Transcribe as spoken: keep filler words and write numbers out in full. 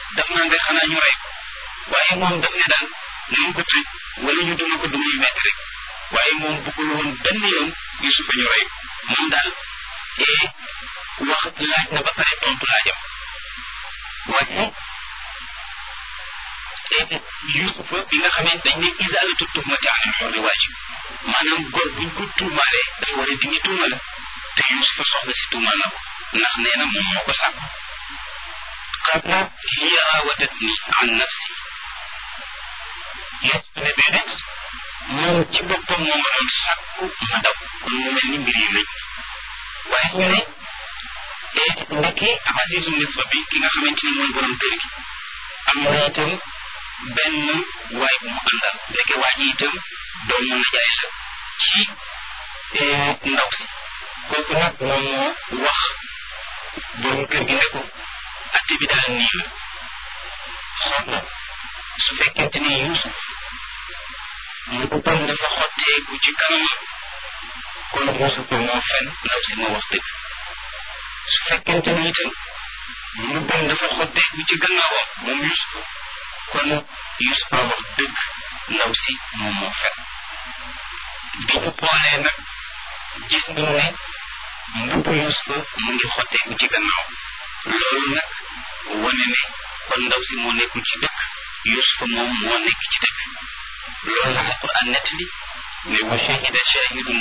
daf naan rek xanaa ñu rey ko waaye moom daf ne daal nañ ko tëj wala ñu duma ko duma yu metti rek waaye moom bëggul woon benn yoon Yuusufa ñu rey ko moom daal ee wax laaj na ba pare tontu laajam waaye Yuusufa bi nga xamee dañ ne izaalatu tuhmati anil hurri waajib maanaam góor buñ ko tuumaalee dafa war a dindi tuuma la te Yuusufa soxna si tuumaal na ko ndax nee na moom moo ko sàkk qaala hiya raawadatni an nafsi Yuusufa ne déedéet moom ci boppam moo ma doon sàkku ma daw kon mu mel ni mbir yi lañ waaye ñu ne ndekki Azizu Misra bi ki nga xamante ni mooy borom kër gi am na itam benn waay bu mu àndal ndeke waa ji itam doomu najaay la ci ndaw si kooku nag moom moo wax borom kër gi ne ko atte bi daal nii la xool na su fekkente ni Yuusuf mu ëppam dafa xotteeku ci kanamam kon Yuusuf moo fen ndaw si moo wax dëgg su fekkente ni itam mu ëppam dafa xotteeku ci gannaawam moom Yuusuf kon Yuusuf a wax dëgg ndaw si moom moo fen bi ñu xoolee nag gis nañu ne mbubb Yuusuf mu ngi xotteeku ci gannaaw loolu nag wane ne kon ndaw si moo nekkul ci dëkk Yuusuf moom moo nekk ci dëkk loolu la Alquran nettali ne wa shahida shahidun